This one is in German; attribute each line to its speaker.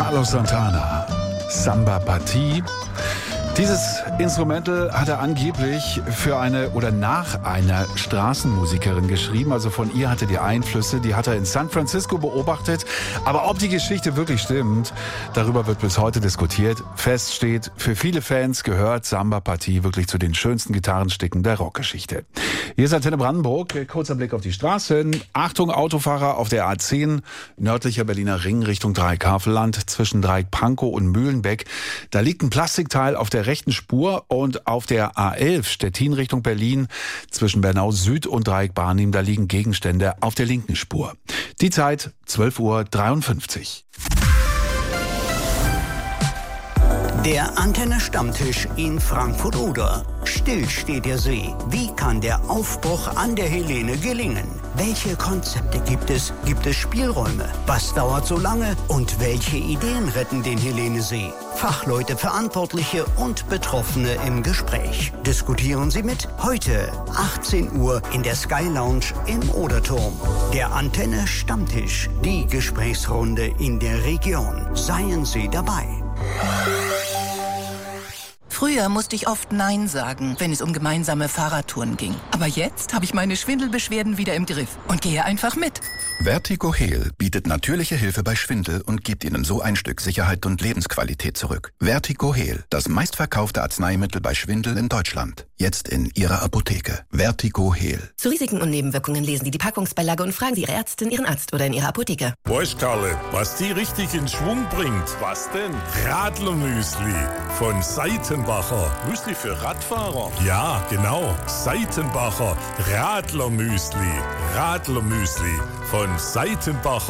Speaker 1: Carlos Santana, Samba Partie. Dieses Instrumental hat er angeblich für eine oder nach einer Straßenmusikerin geschrieben. Also von ihr hatte die Einflüsse, die hat er in San Francisco beobachtet. Aber ob die Geschichte wirklich stimmt, darüber wird bis heute diskutiert. Fest steht, für viele Fans gehört Samba Partie wirklich zu den schönsten Gitarrenstücken der Rockgeschichte. Hier ist Antenne Brandenburg, kurzer Blick auf die Straßen. Achtung, Autofahrer auf der A10, nördlicher Berliner Ring Richtung Dreieck-Havelland, zwischen Dreieck-Pankow und Mühlenbeck. Da liegt ein Plastikteil auf der rechten Spur und auf der A11 Stettin Richtung Berlin zwischen Bernau Süd und Dreieck-Barnim, da liegen Gegenstände auf der linken Spur. Die Zeit 12:53 Uhr.
Speaker 2: Der Antenne-Stammtisch in Frankfurt-Oder. Still steht der See. Wie kann der Aufbruch an der Helene gelingen? Welche Konzepte gibt es? Gibt es Spielräume? Was dauert so lange? Und welche Ideen retten den Helene-See? Fachleute, Verantwortliche und Betroffene im Gespräch. Diskutieren Sie mit heute 18 Uhr in der Sky Lounge im Oderturm. Der Antenne-Stammtisch. Die Gesprächsrunde in der Region. Seien Sie dabei.
Speaker 3: Früher musste ich oft Nein sagen, wenn es um gemeinsame Fahrradtouren ging. Aber jetzt habe ich meine Schwindelbeschwerden wieder im Griff und gehe einfach mit.
Speaker 4: Vertigo Heal bietet natürliche Hilfe bei Schwindel und gibt Ihnen so ein Stück Sicherheit und Lebensqualität zurück. Vertigo Heal, das meistverkaufte Arzneimittel bei Schwindel in Deutschland. Jetzt in Ihrer Apotheke. Vertigo Heal.
Speaker 5: Zu Risiken und Nebenwirkungen lesen Sie die Packungsbeilage und fragen Sie Ihre Ärztin, Ihren Arzt oder in Ihrer Apotheke.
Speaker 6: Weißt, Karle, was die richtig in Schwung bringt? Was denn? Radlermüsli von Seitenbacher. Müsli für Radfahrer? Ja, genau. Seitenbacher Radlermüsli. Radlermüsli von Seitenbacher.